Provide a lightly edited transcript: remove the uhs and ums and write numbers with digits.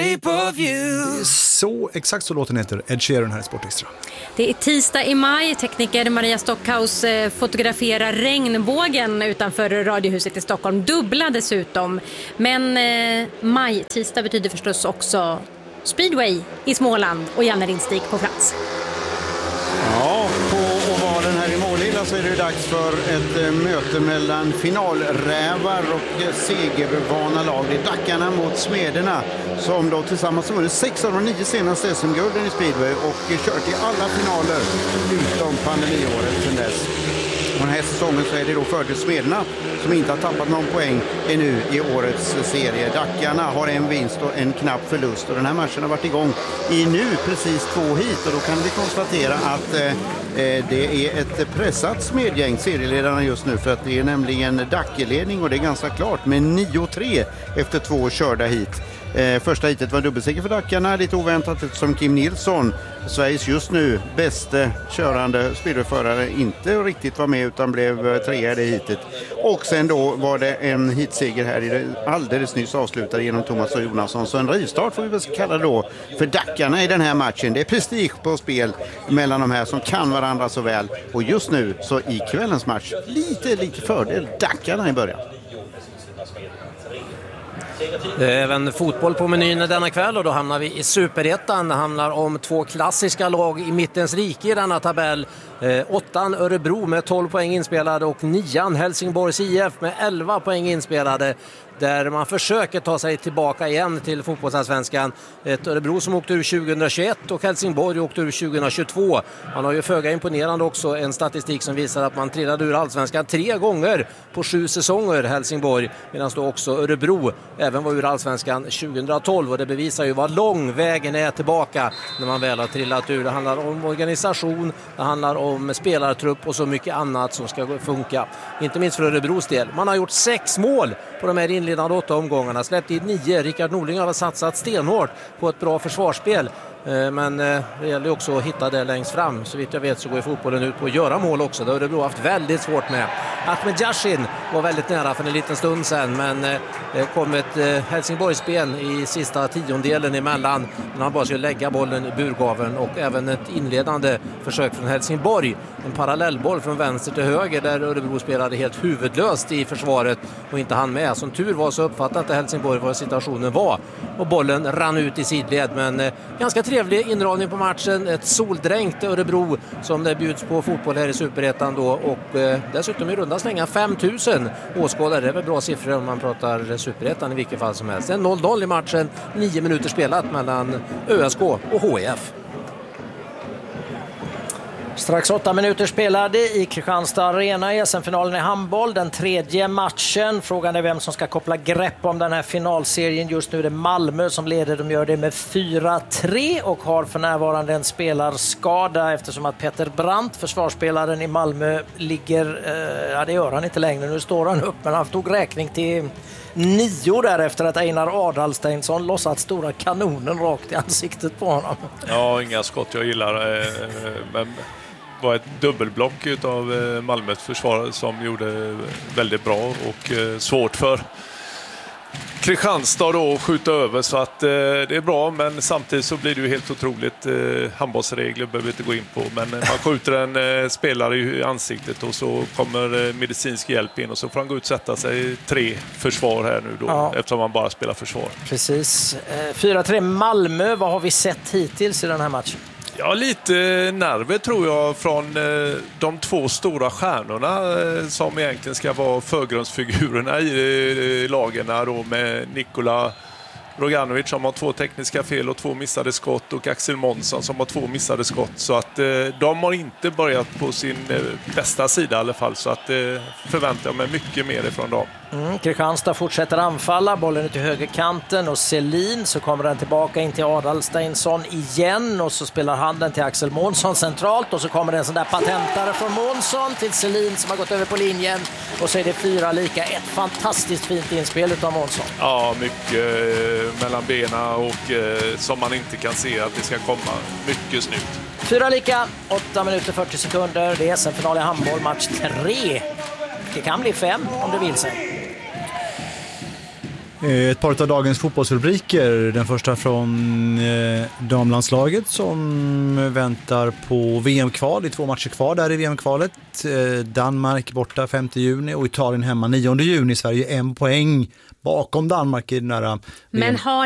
shape of you. Så, exakt så låten heter Ed Sheeran här i Sportextra. Det är tisdag i maj. Tekniker Maria Stockhaus fotograferar regnbågen utanför Radiohuset i Stockholm. Dubbla dessutom. Men maj, tisdag betyder förstås också speedway i Småland och Janne Rindstig på plats. Ja, på ovalen här i Målilla så är det dags för ett möte mellan finalrävar och segervana lag. Det är Dackarna mot Smederna som då tillsammans har vunnit 6 av de 9 senaste SM-gulden i speedway och kört i alla finaler utom pandemiåret sedan dess. Och den här säsongen så är det då fördel Smederna som inte har tappat någon poäng ännu i årets serie. Dackarna har en vinst och en knapp förlust och den här matchen har varit igång i nu precis 2 hit och då kan vi konstatera att det är ett pressat Smedgäng, serieledarna just nu, för att det är nämligen Dackeledning och det är ganska klart med 9-3 efter 2 körda hit. Första hitet var dubbelseger för Dackarna, lite oväntat eftersom Kim Nilsson, Sveriges just nu bästa körande speedwayförare, inte riktigt var med utan blev 3 i hitet. Och sen då var det en hitseger här i det alldeles nyss avslutade genom Thomas och Jonasson. Så en rivstart får vi väl kalla det då för Dackarna i den här matchen. Det är prestige på spel mellan de här som kan varandra så väl. Och just nu så i kvällens match lite fördel Dackarna i början. Även fotboll på menyn denna kväll och då hamnar vi i Superettan. Det handlar om 2 klassiska lag i mittens rike i denna tabell. 8 Örebro med 12 poäng inspelade och 9 Helsingborgs IF med 11 poäng inspelade. Där man försöker ta sig tillbaka igen till fotbollsallsvenskan. Ett Örebro som åkte ur 2021 och Helsingborg åkte ur 2022. Man har ju föga imponerande också en statistik som visar att man trillade ur allsvenskan 3 gånger på 7 säsonger, Helsingborg. Medan då också Örebro även var ur allsvenskan 2012 och det bevisar ju vad lång vägen är tillbaka när man väl har trillat ur. Det handlar om organisation, det handlar om spelartrupp och så mycket annat som ska funka. Inte minst för Örebros del. Man har gjort 6 mål på de här inledande 8 omgångarna. Släppt in 9. Rickard Norling har satsat stenhårt på ett bra försvarsspel. Men det gäller också att hitta det längst fram. Så vitt jag vet så går fotbollen ut på att göra mål också. Det har Örebro haft väldigt svårt med. Ahmed Yashin var väldigt nära för en liten stund sedan. Men det kom ett Helsingborgsben i sista 10-delen emellan. När han bara skulle lägga bollen i burgaven. Och även ett inledande försök från Helsingborg. En parallellboll från vänster till höger. Där Örebro spelade helt huvudlöst i försvaret. Och inte han med. Som tur var så uppfattade inte Helsingborg vad situationen var. Och bollen rann ut i sidled. Men ganska trevlig inramning på matchen. Ett soldränkt Örebro som det bjuds på fotboll här i Superettan då. Och dessutom i runda slänga 5000 åskådare. Det är väl bra siffror om man pratar Superettan i vilket fall som helst. En 0-0 i matchen. 9 minuter spelat mellan ÖSK och HIF. Strax 8 minuter spelade i Kristianstad Arena i SM-finalen i handboll. Den 3:e matchen. Frågan är vem som ska koppla grepp om den här finalserien. Just nu är det Malmö som leder. De gör det med 4-3 och har för närvarande en spelarskada eftersom att Peter Brandt, försvarsspelaren i Malmö, ligger... ja, det gör han inte längre. Nu står han upp, men han tog räkning till 9 där efter att Einar Adalsteinsson lossat stora kanonen rakt i ansiktet på honom. Ja, inga skott jag gillar. Men var ett dubbelblock av Malmös försvar som gjorde väldigt bra och svårt för Kristianstad då att skjuta över, så att det är bra, men samtidigt så blir det ju helt otroligt. Handbollsregler behöver vi inte gå in på, men man skjuter en spelare i ansiktet och så kommer medicinsk hjälp in och så får han gå ut och sätta sig 3 försvar här nu då, ja. Eftersom man bara spelar försvar. Precis. 4-3 Malmö, vad har vi sett hittills i den här matchen? Ja, lite nerver tror jag från de 2 stora stjärnorna som egentligen ska vara förgrundsfigurerna i lagen då, med Nikola Roganovic som har 2 tekniska fel och 2 missade skott och Axel Månsson som har 2 missade skott, så att de har inte börjat på sin bästa sida i alla fall, så att förväntar jag mig mycket mer ifrån dem. Kristianstad fortsätter anfalla, bollen ut till högerkanten och Selin, så kommer den tillbaka in till Adalsteinsson igen och så spelar han den till Axel Månsson centralt och så kommer det en sån där patentare från Månsson till Selin som har gått över på linjen och så är det 4 lika. Ett fantastiskt fint inspel utav Månsson. Ja, mycket mellan bena och som man inte kan se att det ska komma. Mycket snyggt. 4 lika, 8 minuter 40 sekunder. Det är SM-final i handboll, match 3. Det kan bli 5 om det vill sig. Ett par av dagens fotbollsrubriker. Den första från damlandslaget som väntar på VM-kval. Det är 2 matcher kvar där i VM-kvalet. Danmark borta 5 juni och Italien hemma 9 juni. Sverige 1 poäng bakom Danmark i den här VM. Men har